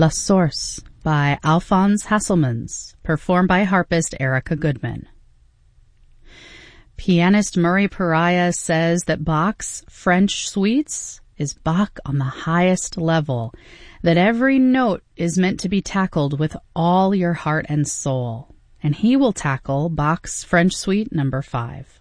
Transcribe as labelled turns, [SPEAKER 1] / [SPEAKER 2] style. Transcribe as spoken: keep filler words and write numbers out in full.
[SPEAKER 1] La Source by Alphonse Hasselmans, performed by harpist Erica Goodman. Pianist Murray Pariah says that Bach's French suites is Bach on the highest level, that every note is meant to be tackled with all your heart and soul. And he will tackle Bach's French Suite number five.